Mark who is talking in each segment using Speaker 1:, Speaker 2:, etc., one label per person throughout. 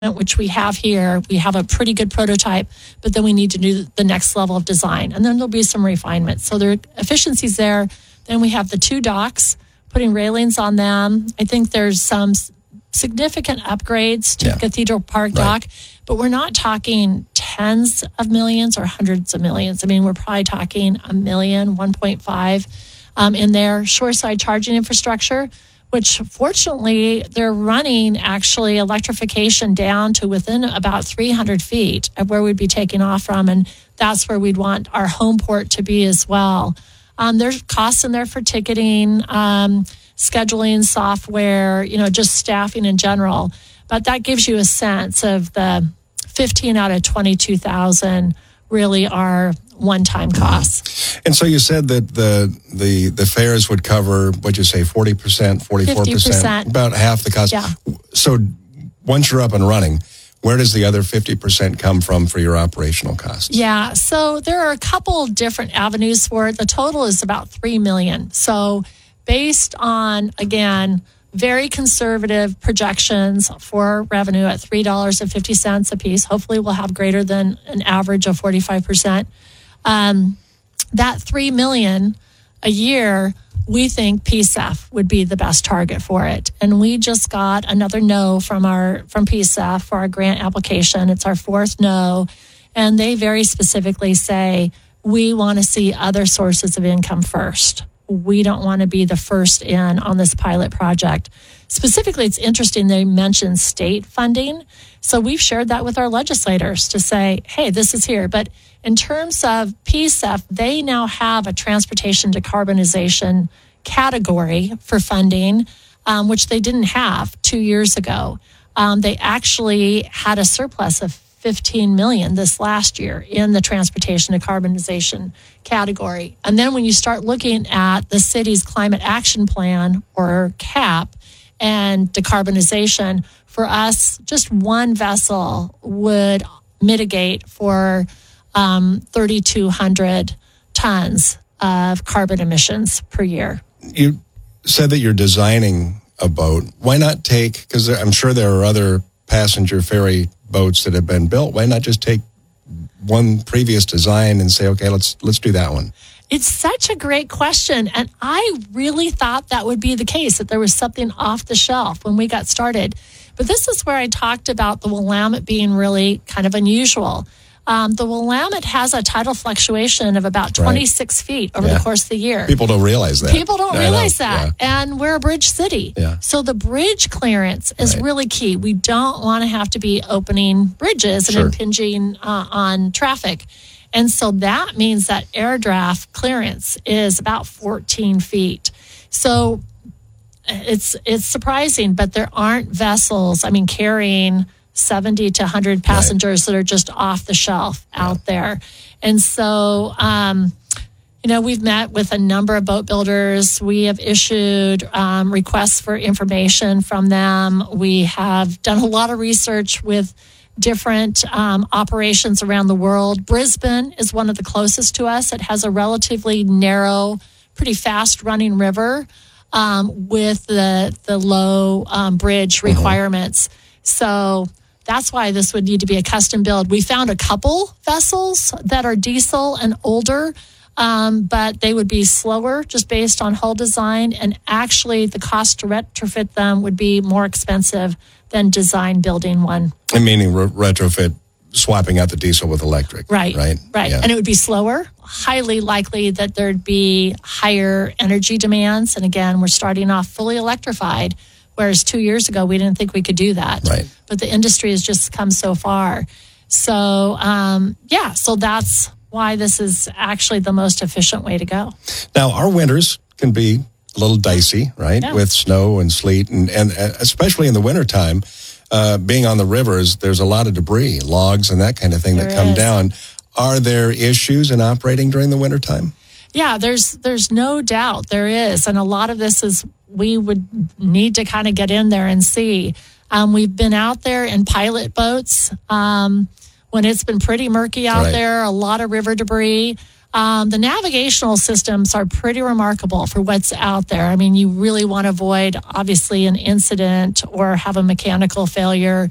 Speaker 1: which we have here. We have a pretty good prototype, but then we need to do the next level of design. And then there'll be some refinements. So there are efficiencies there. Then we have the 2 docks, putting railings on them. I think there's some significant upgrades to Cathedral Park dock, but we're not talking tens of millions or hundreds of millions. I mean, we're probably talking $1 million, 1.5 in there. Shoreside charging infrastructure, which fortunately they're running actually electrification down to within about 300 feet of where we'd be taking off from. And that's where we'd want our home port to be as well. There's costs in there for ticketing, scheduling software, just staffing in general. But that gives you a sense of the 15 out of 22,000 really are one-time costs.
Speaker 2: And so you said that the fares would cover, what'd you say, 40%, 44%?
Speaker 1: 50%.
Speaker 2: About half the cost.
Speaker 1: Yeah.
Speaker 2: So once you're up and running, where does the other 50% come from for your operational costs?
Speaker 1: Yeah, so there are a couple different avenues for it. The total is about $3 million. So based on, again, very conservative projections for revenue at $3.50 a piece. Hopefully we'll have greater than an average of 45%. That $3 million a year, we think PSEF would be the best target for it. And we just got another no from PSEF for our grant application. It's our 4th no. And they very specifically say, we want to see other sources of income first. We don't want to be the first in on this pilot project. Specifically, it's interesting they mentioned state funding. So we've shared that with our legislators to say, hey, this is here. But in terms of PSEF, they now have a transportation decarbonization category for funding, which they didn't have 2 years ago. They actually had a surplus of $15 million this last year in the transportation decarbonization category. And then when you start looking at the city's climate action plan, or CAP, and decarbonization, for us, just one vessel would mitigate for 3,200 tons of carbon emissions per year.
Speaker 2: You said that you're designing a boat. Why not take, because I'm sure there are other passenger ferry boats that have been built. Why not just take one previous design and say, okay, let's do that one?
Speaker 1: It's such a great question. And I really thought that would be the case, that there was something off the shelf when we got started. But this is where I talked about the Willamette being really kind of unusual. The Willamette has a tidal fluctuation of about 26 feet over the course of the year.
Speaker 2: People don't realize that.
Speaker 1: People don't realize that. Yeah. And we're a bridge city.
Speaker 2: Yeah.
Speaker 1: So the bridge clearance is really key. We don't want to have to be opening bridges and impinging on traffic. And so that means that air draft clearance is about 14 feet. So it's surprising, but there aren't vessels, carrying 70 to 100 passengers that are just off the shelf out there. And so, we've met with a number of boat builders. We have issued requests for information from them. We have done a lot of research with different operations around the world. Brisbane is one of the closest to us. It has a relatively narrow, pretty fast-running river with the low bridge requirements. So that's why this would need to be a custom build. We found a couple vessels that are diesel and older, but they would be slower just based on hull design. And actually, the cost to retrofit them would be more expensive than design building one.
Speaker 2: And meaning retrofit, swapping out the diesel with electric.
Speaker 1: Right.
Speaker 2: Yeah.
Speaker 1: And it would be slower, highly likely that there'd be higher energy demands. And again, we're starting off fully electrified, whereas 2 years ago, we didn't think we could do that.
Speaker 2: Right.
Speaker 1: But the industry has just come so far. So, so that's why this is actually the most efficient way to go.
Speaker 2: Now, our winters can be a little dicey, right?
Speaker 1: Yeah.
Speaker 2: With snow and sleet, and especially in the wintertime, being on the rivers, there's a lot of debris, logs and that kind of thing that come down. Are there issues in operating during the wintertime?
Speaker 1: Yeah, there's no doubt there is. And a lot of this is we would need to kind of get in there and see. We've been out there in pilot boats when it's been pretty murky out there, a lot of river debris. The navigational systems are pretty remarkable for what's out there. I mean, you really want to avoid, obviously, an incident or have a mechanical failure.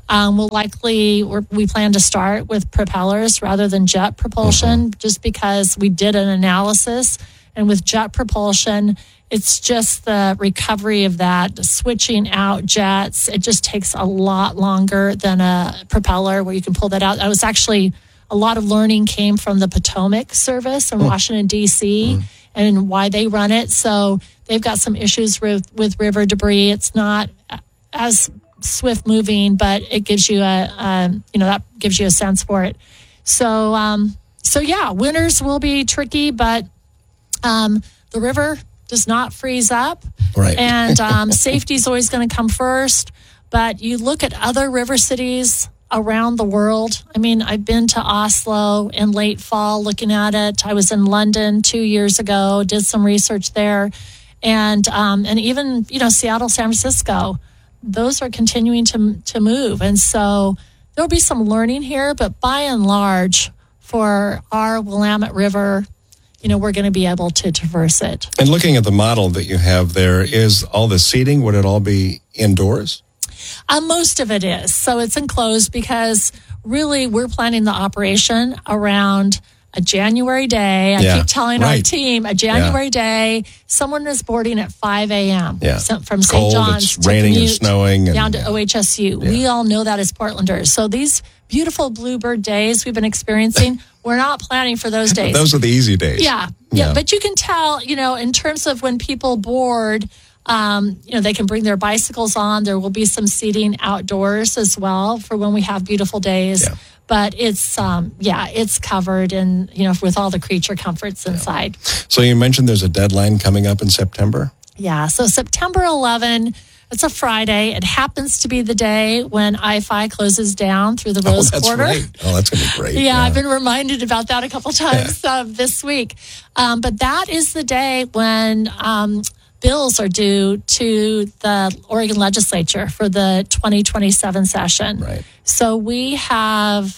Speaker 1: We plan to start with propellers rather than jet propulsion, just because we did an analysis. And with jet propulsion, it's just the recovery of that, switching out jets. It just takes a lot longer than a propeller where you can pull that out. I was actually... A lot of learning came from the Potomac service in Washington, D.C., and why they run it. So they've got some issues with river debris. It's not as swift moving, but it gives you that gives you a sense for it. So yeah, winters will be tricky, but the river does not freeze up.
Speaker 2: Right.
Speaker 1: And safety is always going to come first. But you look at other river cities around the world. I mean, I've been to Oslo in late fall looking at it. I was in London 2 years ago, did some research there. And even, Seattle, San Francisco, those are continuing to move. And so there'll be some learning here, but by and large, for our Willamette River, we're going to be able to traverse it.
Speaker 2: And looking at the model that you have there, is all the seating, would it all be indoors?
Speaker 1: Most of it is. So it's enclosed because really we're planning the operation around a January day. I keep telling our team a January day, someone is boarding at 5 a.m. From St. John's
Speaker 2: it's raining and snowing.
Speaker 1: Down to OHSU. Yeah. We all know that as Portlanders. So these beautiful bluebird days we've been experiencing, we're not planning for those days.
Speaker 2: Those are the easy days.
Speaker 1: Yeah. But you can tell, in terms of when people board, they can bring their bicycles on. There will be some seating outdoors as well for when we have beautiful days. Yeah. But it's, it's covered and, with all the creature comforts inside.
Speaker 2: So you mentioned there's a deadline coming up in September?
Speaker 1: Yeah. So September 11, it's a Friday. It happens to be the day when I-5 closes down through the Rose Quarter.
Speaker 2: Right. Oh, that's going to be great.
Speaker 1: Yeah, I've been reminded about that a couple times this week. But that is the day when... bills are due to the Oregon legislature for the 2027 session.
Speaker 2: Right.
Speaker 1: So we have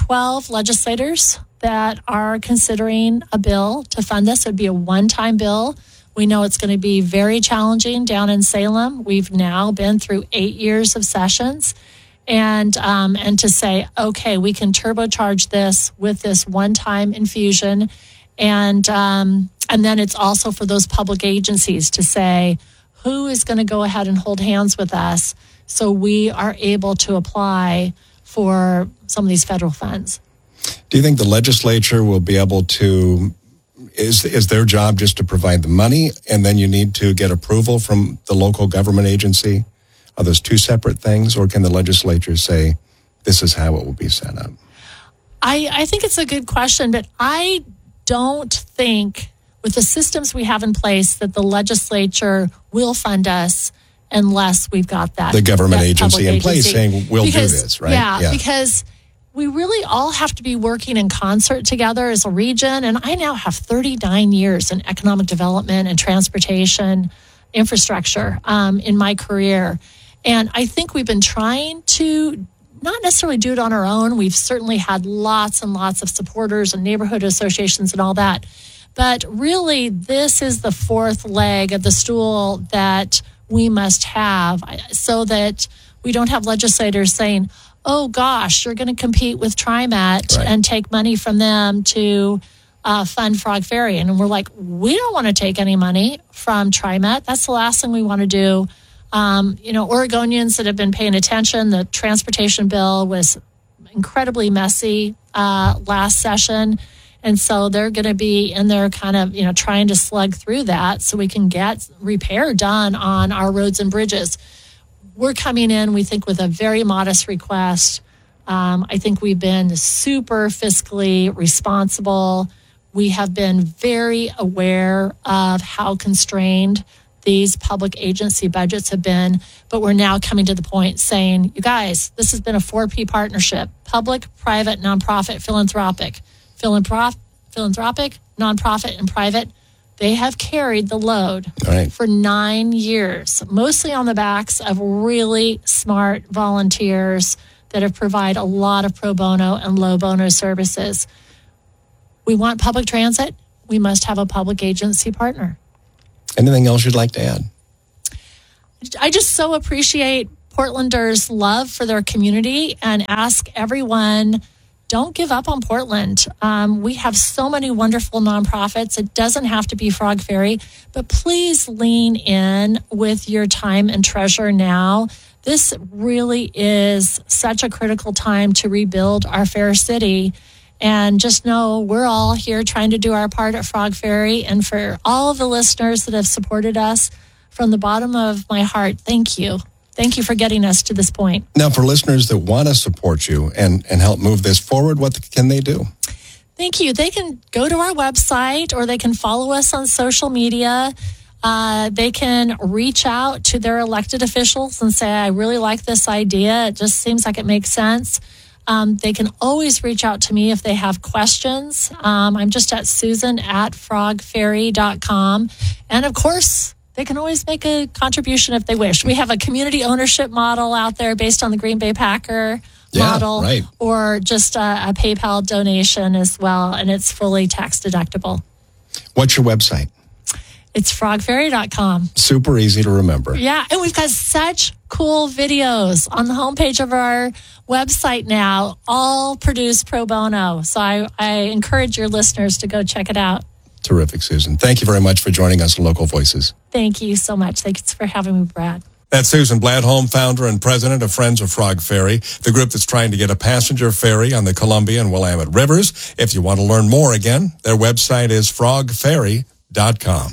Speaker 1: 12 legislators that are considering a bill to fund this. It would be a one-time bill. We know it's going to be very challenging down in Salem. We've now been through 8 years of sessions. And to say, okay, we can turbocharge this with this one-time infusion. And then it's also for those public agencies to say, who is going to go ahead and hold hands with us so we are able to apply for some of these federal funds.
Speaker 2: Do you think the legislature will be able to, is their job just to provide the money and then you need to get approval from the local government agency? Are those two separate things, or can the legislature say, this is how it will be set up?
Speaker 1: I think it's a good question, but I don't think with the systems we have in place that the legislature will fund us unless we've got the
Speaker 2: government agency in place saying we'll do this, right?
Speaker 1: Yeah, because we really all have to be working in concert together as a region. And I now have 39 years in economic development and transportation infrastructure in my career. And I think we've been trying to not necessarily do it on our own. We've certainly had lots and lots of supporters and neighborhood associations and all that. But really, this is the fourth leg of the stool that we must have so that we don't have legislators saying, oh, gosh, you're going to compete with TriMet and take money from them to fund Frog Ferry. And we're like, we don't want to take any money from TriMet. That's the last thing we want to do. Oregonians that have been paying attention, the transportation bill was incredibly messy last session. And so they're going to be in there kind of, trying to slug through that so we can get repair done on our roads and bridges. We're coming in, we think, with a very modest request. I think we've been super fiscally responsible. We have been very aware of how constrained these public agency budgets have been, but we're now coming to the point saying, you guys, this has been a 4P partnership: public, private, nonprofit, philanthropic. Philanthropic, nonprofit, and private, they have carried the load for 9 years, mostly on the backs of really smart volunteers that have provided a lot of pro bono and low bono services. we want public transit, we must have a public agency partner.
Speaker 2: Anything else you'd like to add?
Speaker 1: I just so appreciate Portlanders' love for their community and ask everyone, don't give up on Portland. We have so many wonderful nonprofits. It doesn't have to be Frog Ferry, but please lean in with your time and treasure now. This really is such a critical time to rebuild our fair city. And just know we're all here trying to do our part at Frog Ferry. And for all of the listeners that have supported us, from the bottom of my heart, thank you. Thank you for getting us to this point.
Speaker 2: Now, for listeners that want to support you and help move this forward, what can they do?
Speaker 1: Thank you. They can go to our website or they can follow us on social media. They can reach out to their elected officials and say, I really like this idea. It just seems like it makes sense. They can always reach out to me if they have questions. I'm just at susan@frogferry.com. And of course, they can always make a contribution if they wish. We have a community ownership model out there based on the Green Bay Packer model,
Speaker 2: right.
Speaker 1: Or just a PayPal donation as well, and it's fully tax deductible.
Speaker 2: What's your website?
Speaker 1: It's frogferry.com.
Speaker 2: Super easy to remember.
Speaker 1: Yeah, and we've got such cool videos on the homepage of our website now, all produced pro bono. So I encourage your listeners to go check it out.
Speaker 2: Terrific, Susan. Thank you very much for joining us on Local Voices.
Speaker 1: Thank you so much. Thanks for having me, Brad.
Speaker 2: That's Susan Bladholm, founder and president of Friends of Frog Ferry, the group that's trying to get a passenger ferry on the Columbia and Willamette Rivers. If you want to learn more, again, their website is frogferry.com.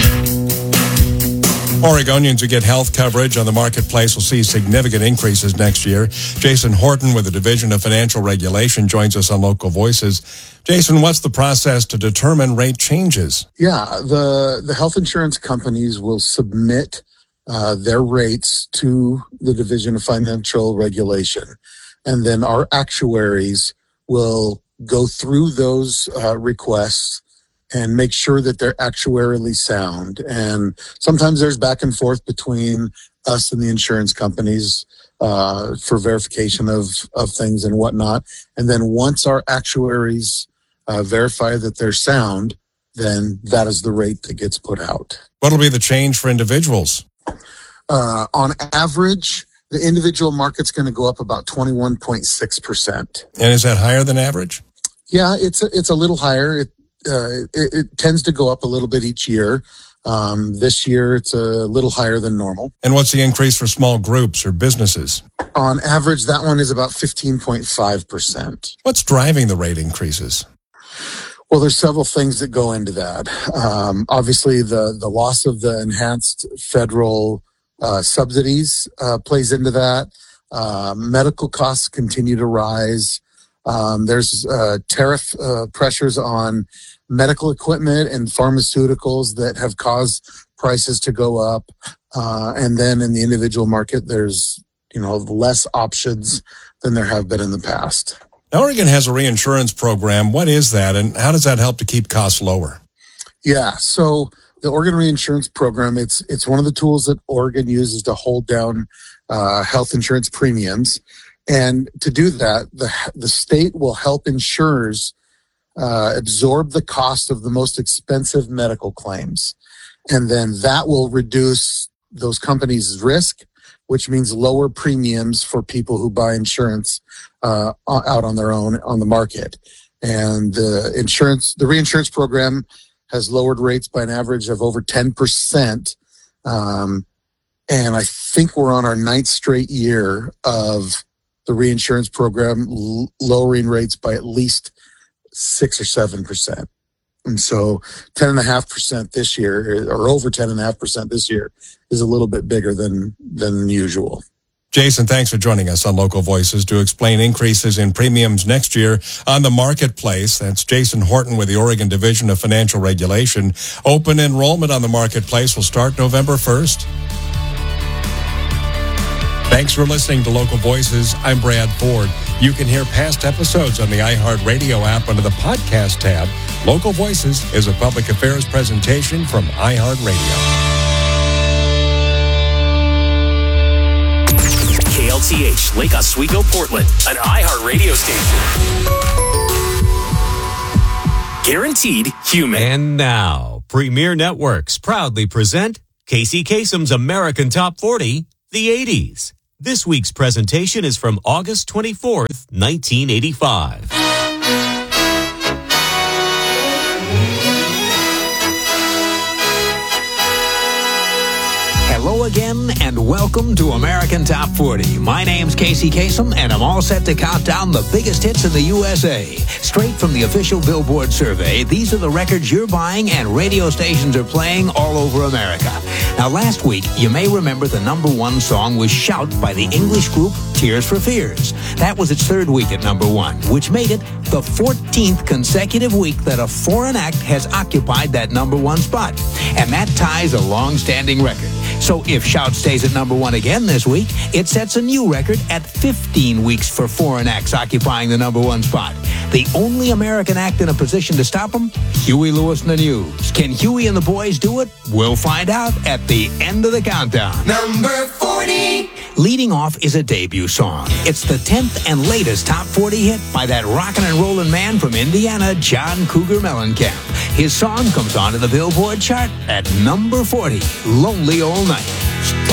Speaker 2: Oregonians who get health coverage on the marketplace will see significant increases next year. Jason Horton with the Division of Financial Regulation joins us on Local Voices. Jason, what's the process to determine rate changes?
Speaker 3: Yeah, the health insurance companies will submit their rates to the Division of Financial Regulation. And then our actuaries will go through those requests and make sure that they're actuarially sound. And sometimes there's back and forth between us and the insurance companies for verification of things and whatnot. And then once our actuaries verify that they're sound, then that is the rate that gets put out.
Speaker 2: What'll be the change for individuals?
Speaker 3: On average, the individual market's going to go up about 21.6%.
Speaker 2: And is that higher than average?
Speaker 3: Yeah, it's a little higher. It tends to go up a little bit each year. This year, it's a little higher than normal.
Speaker 2: And what's the increase for small groups or businesses?
Speaker 3: On average, that one is about 15.5%.
Speaker 2: What's driving the rate increases?
Speaker 3: Well, there's several things that go into that. Obviously, the loss of the enhanced federal subsidies plays into that. Medical costs continue to rise. There's tariff pressures on medical equipment and pharmaceuticals that have caused prices to go up. And then in the individual market, there's, less options than there have been in the past.
Speaker 2: Now, Oregon has a reinsurance program. What is that, and how does that help to keep costs lower?
Speaker 3: Yeah, so the Oregon Reinsurance Program, it's one of the tools that Oregon uses to hold down health insurance premiums. And to do that, the state will help insurers absorb the cost of the most expensive medical claims. And then that will reduce those companies' risk, which means lower premiums for people who buy insurance out on their own on the market. And the reinsurance program has lowered rates by an average of over 10%. And I think we're on our 9th straight year of the reinsurance program lowering rates by at least 6 or 7%. And so 10.5% this year, or over 10.5% this year, is a little bit bigger than usual.
Speaker 2: Jason, thanks for joining us on Local Voices to explain increases in premiums next year on the marketplace. That's Jason Horton with the Oregon Division of Financial Regulation. Open enrollment on the marketplace will start November 1st. Thanks for listening to Local Voices. I'm Brad Ford. You can hear past episodes on the iHeartRadio app under the podcast tab. Local Voices is a public affairs presentation from iHeartRadio.
Speaker 4: KLTH, Lake Oswego, Portland, an iHeartRadio station. Guaranteed human.
Speaker 5: And now, Premier Networks proudly present Casey Kasem's American Top 40, the 80s. This week's presentation is from August 24th, 1985.
Speaker 6: Hello again, and welcome to American Top 40. My name's Casey Kasem, and I'm all set to count down the biggest hits in the USA. Straight from the official Billboard survey, these are the records you're buying and radio stations are playing all over America. Now, last week, you may remember the number one song was Shout by the English group Tears for Fears. That was its third week at number one, which made it the 14th consecutive week that a foreign act has occupied that number one spot. And that ties a long-standing record. So if Shout stays at number one again this week, it sets a new record at 15 weeks for foreign acts occupying the number one spot. The only American act in a position to stop them, Huey Lewis and the News. Can Huey and the boys do it? We'll find out at the end of the countdown.
Speaker 4: Number 40.
Speaker 6: Leading off is a debut song. It's the 10th and latest Top 40 hit by that rockin' and rollin' man from Indiana, John Cougar Mellencamp. His song comes onto the Billboard chart at number 40, Lonely All Night.